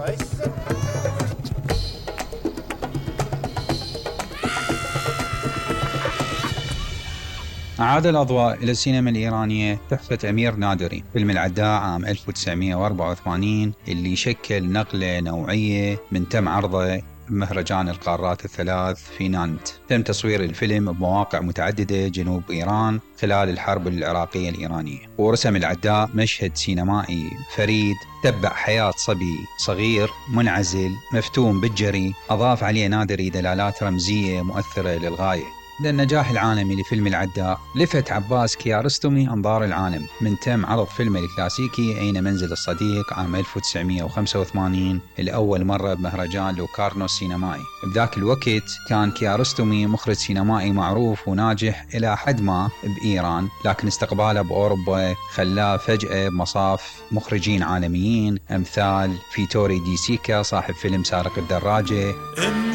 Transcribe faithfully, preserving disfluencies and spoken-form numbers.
أعاد الأضواء إلى السينما الإيرانية تحفة أمير نادري فيلم العداء عام ألف وتسعمئة وأربعة وثمانين، اللي شكل نقلة نوعية من تم عرضه بمهرجان القارات الثلاث في نانت. تم تصوير الفيلم بمواقع متعددة جنوب إيران خلال الحرب العراقية الإيرانية، ورسم العداء مشهد سينمائي فريد تبع حياة صبي صغير منعزل مفتون بالجري. أضاف عليه نادري دلالات رمزية مؤثرة للغاية. للنجاح العالمي لفيلم العداء لفت عباس كيارستمي أنظار العالم من تم عرض فيلمه الكلاسيكي أين منزل الصديق عام ألف وتسعمئة وخمسة وثمانين لأول مرة بمهرجان لوكارنو السينمائي. بذاك الوقت كان كيارستمي مخرج سينمائي معروف وناجح إلى حد ما بإيران، لكن استقباله بأوروبا خلاه فجأة بمصاف مخرجين عالميين أمثال فيتوري دي سيكا صاحب فيلم سارق الدراجة.